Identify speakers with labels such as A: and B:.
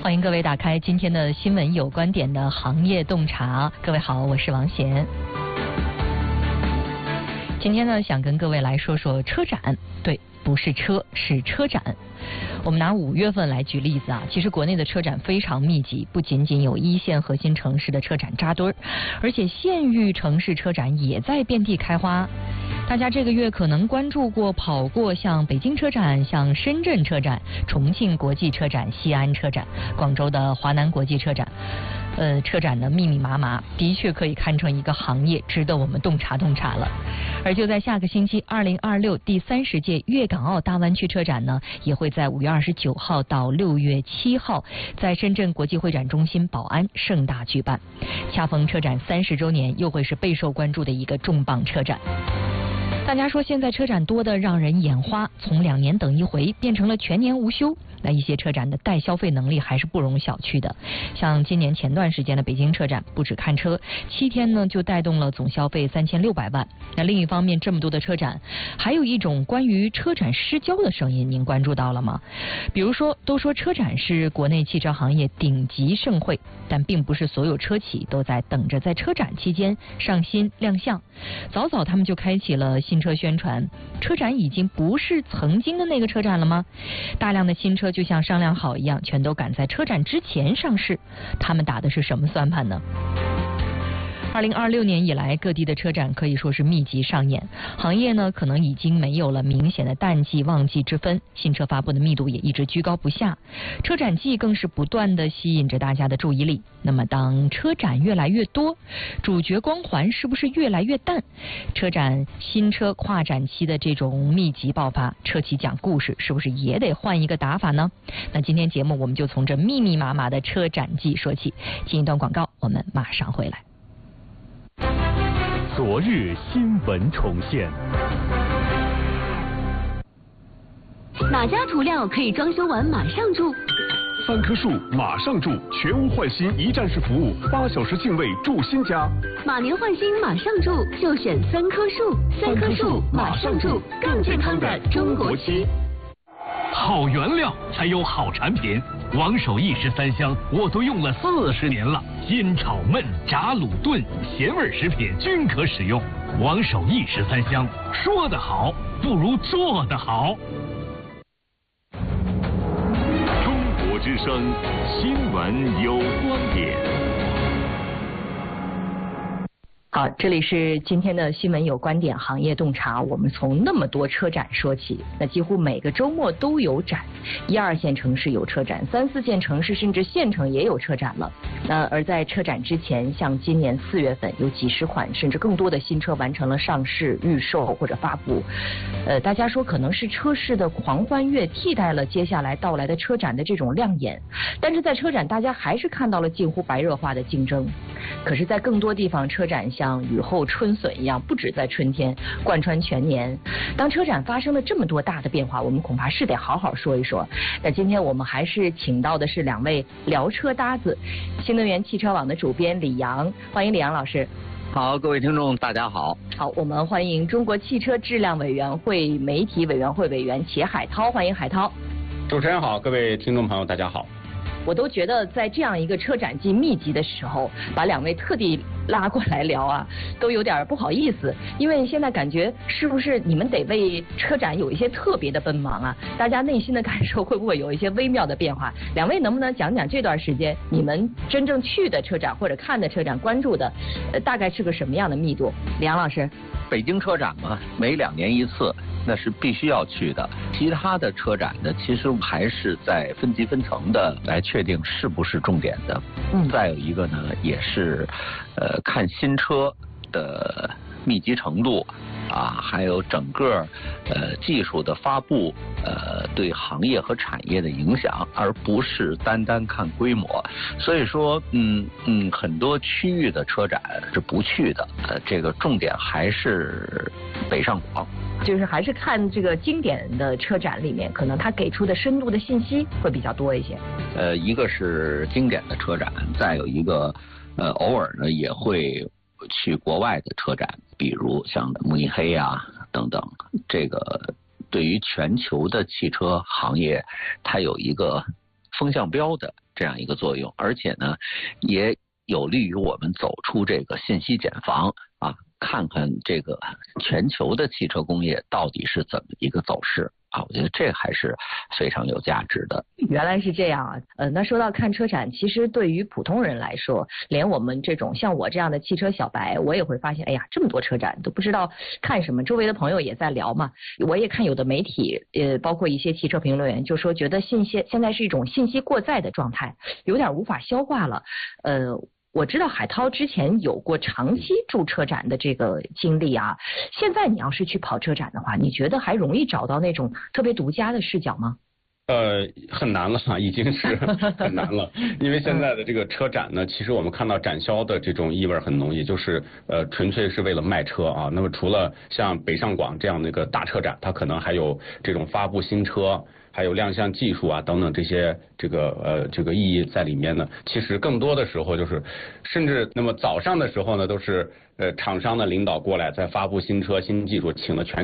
A: 欢迎各位打开今天的新闻有观点的行业洞察。各位好，我是王贤。今天呢，想跟各位来说说车展。对，不是车，是车展。我们拿5月份来举例子啊，其实国内的车展非常密集，不仅仅有一线核心城市的车展扎堆儿，而且县域城市车展也在遍地开花。大家这个月可能关注过、跑过像北京车展、像深圳车展、重庆国际车展、西安车展、广州的华南国际车展。车展的密密麻麻，的确可以看成一个行业，值得我们洞察洞察了。而就在下个星期，2026第30届粤港澳大湾区车展呢，也会在5月29号到6月7号，在深圳国际会展中心宝安盛大举办。恰逢车展30周年，又会是备受关注的一个重磅车展。大家说现在车展多得让人眼花，从2年等一回变成了全年无休。那一些车展的带消费能力还是不容小觑的。像今年前段时间的北京车展，不止看车，7天呢就带动了总消费3600万。那另一方面，这么多的车展，还有一种关于车展失焦的声音，您关注到了吗？比如说，都说车展是国内汽车行业顶级盛会，但并不是所有车企都在等着在车展期间上新亮相。早早他们就开启了新车宣传。车展已经不是曾经的那个车展了吗？大量的新车就像商量好一样，全都赶在车展之前上市。他们打的是什么算盘呢？2026年以来，各地的车展可以说是密集上演，行业呢可能已经没有了明显的淡季旺季之分，新车发布的密度也一直居高不下，车展季更是不断的吸引着大家的注意力。那么当车展越来越多，主角光环是不是越来越淡？车展新车跨展期的这种密集爆发，车企讲故事是不是也得换一个打法呢？那今天节目我们就从这密密麻麻的车展季说起。进一段广告，我们马上回来。
B: 昨日新闻重现。
C: 哪家涂料可以装修完马上住
D: ？3棵树马上住，全屋换新一站式服务，8小时净位住新家。
C: 马年换新马上住，就选3棵树。3棵树马上住，更健康的中国区。
B: 好原料才有好产品，王守义13香我都用了40年了，煎炒焖炸卤炖咸味食品均可使用。王守义13香，说得好不如做得好。
D: 中国之声新闻有观点。
A: 好，这里是今天的新闻有观点行业洞察。我们从那么多车展说起，那几乎每个周末都有展，1、2线城市有车展，3、4线城市甚至县城也有车展了。那而在车展之前，像今年4月份有几十款甚至更多的新车完成了上市、预售或者发布。大家说可能是车市的狂欢月替代了接下来到来的车展的这种亮眼，但是在车展大家还是看到了近乎白热化的竞争。可是在更多地方，车展像雨后春笋一样，不止在春天，贯穿全年。当车展发生了这么多大的变化，我们恐怕是得好好说一说。那今天我们还是请到的是2位聊车搭子，新能源汽车网的主编李阳，欢迎李阳老师。
E: 好，各位听众大家好。
A: 好，我们欢迎中国汽车质量委员会媒体委员会委员钱海涛，欢迎海涛。
F: 主持人好，各位听众朋友大家好。
A: 我都觉得在这样一个车展季密集的时候，把2位特地拉过来聊啊，都有点不好意思，因为现在感觉是不是你们得为车展有一些特别的奔忙啊？大家内心的感受会不会有一些微妙的变化？2位能不能讲讲这段时间你们真正去的车展或者看的车展关注的，大概是个什么样的密度？李阳老师。
E: 北京车展嘛，每2年一次，那是必须要去的。其他的车展呢，其实还是在分级分层的来确定是不是重点的。再有一个呢，也是看新车的密集程度啊，还有整个技术的发布对行业和产业的影响，而不是单单看规模。所以说很多区域的车展是不去的，这个重点还是北上广。
A: 就是还是看这个经典的车展里面，可能它给出的深度的信息会比较多一些。
E: 一个是经典的车展，再有一个偶尔呢也会去国外的车展，比如像慕尼黑啊等等。这个对于全球的汽车行业，它有一个风向标的这样一个作用，而且呢，也有利于我们走出这个信息茧房啊，看看这个全球的汽车工业到底是怎么一个走势啊，我觉得这还是非常有价值的。
A: 原来是这样啊，那说到看车展，其实对于普通人来说，连我们这种像我这样的汽车小白，我也会发现，哎呀，这么多车展都不知道看什么。周围的朋友也在聊嘛，我也看有的媒体，包括一些汽车评论员就说，觉得现在是一种信息过载的状态，有点无法消化了。我知道海涛之前有过长期驻车展的这个经历啊，现在你要是去跑车展的话，你觉得还容易找到那种特别独家的视角吗？
F: 很难了，已经是很难了，因为现在的这个车展呢，其实我们看到展销的这种意味很浓，也就是纯粹是为了卖车啊。那么除了像北上广这样的一个大车展，它可能还有这种发布新车，还有亮相技术啊等等这些这个意义在里面呢。其实更多的时候就是，甚至那么早上的时候呢，都是厂商的领导过来在发布新车新技术，请了全